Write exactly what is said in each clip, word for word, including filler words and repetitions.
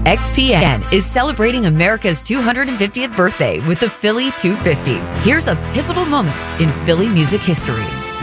X P N is celebrating America's two hundred fiftieth birthday with the Philly two fifty. Here's a pivotal moment in Philly music history.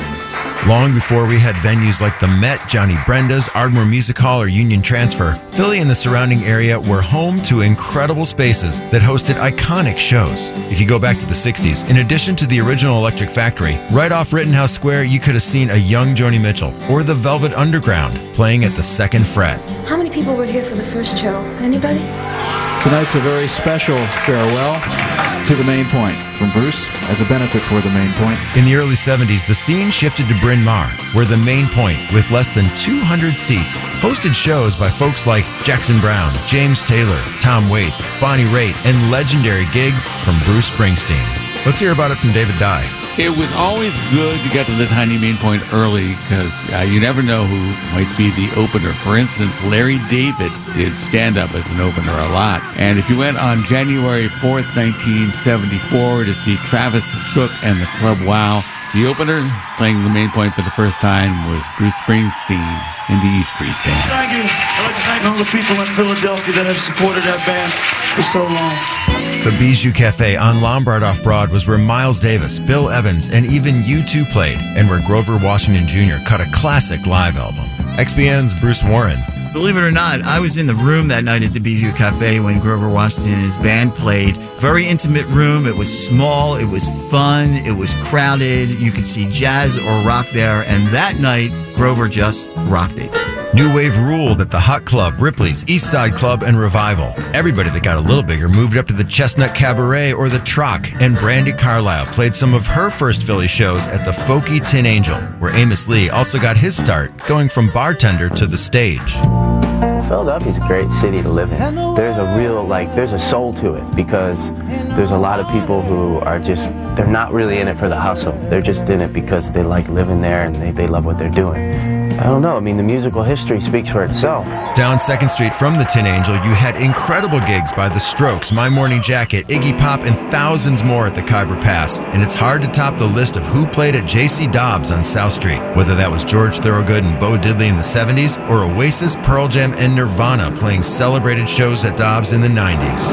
Long before we had venues like the Met, Johnny Brenda's, Ardmore Music Hall, or Union Transfer, Philly and the surrounding area were home to incredible spaces that hosted iconic shows. If you go back to the sixties, in addition to the original Electric Factory, right off Rittenhouse Square, you could have seen a young Joni Mitchell or the Velvet Underground playing at the Second Fret. How many people were here for the first show? Anybody? Tonight's a very special farewell to the Main Point from Bruce as a benefit for the Main Point. In the early seventies, the scene shifted to Bryn Mawr, where the Main Point, with less than two hundred seats, hosted shows by folks like Jackson Browne, James Taylor, Tom Waits, Bonnie Raitt, and legendary gigs from Bruce Springsteen. Let's hear about it from David Dye. It was always good to get to the tiny Main Point early because uh, you never know who might be the opener. For instance, Larry David did stand-up as an opener a lot. And if you went on January fourth, nineteen seventy-four to see Travis Shook and the Club Wow, the opener playing the Main Point for the first time was Bruce Springsteen and the E Street Band. Thank you. I'd like to thank all the people in Philadelphia that have supported that band for so long. The Bijou Cafe on Lombard off Broad was where Miles Davis, Bill Evans, and even U two played, and where Grover Washington Junior cut a classic live album. X B N's Bruce Warren. Believe it or not, I was in the room that night at the Bijou Cafe when Grover Washington and his band played. Very intimate room. It was small. It was fun. It was crowded. You could see jazz or rock there. And that night, Grover just rocked it. New Wave ruled at the Hot Club, Ripley's, East Side Club, and Revival. Everybody that got a little bigger moved up to the Chestnut Cabaret or the Troc, and Brandi Carlile played some of her first Philly shows at the folky Tin Angel, where Amos Lee also got his start, going from bartender to the stage. Philadelphia's a great city to live in. There's a real, like, there's a soul to it because there's a lot of people who are just, they're not really in it for the hustle. They're just in it because they like living there and they, they love what they're doing. I don't know. I mean, the musical history speaks for itself. Down second Street from the Tin Angel, you had incredible gigs by The Strokes, My Morning Jacket, Iggy Pop, and thousands more at the Khyber Pass. And it's hard to top the list of who played at J C Dobbs on South Street, whether that was George Thorogood and Bo Diddley in the seventies, or Oasis, Pearl Jam, and Nirvana playing celebrated shows at Dobbs in the nineties.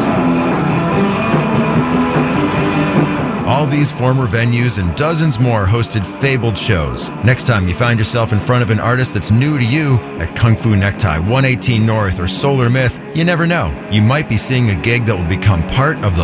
All these former venues and dozens more hosted fabled shows. Next time you find yourself in front of an artist that's new to you at Kung Fu Necktie, one eighteen North, or Solar Myth, you never know. You might be seeing a gig that will become part of the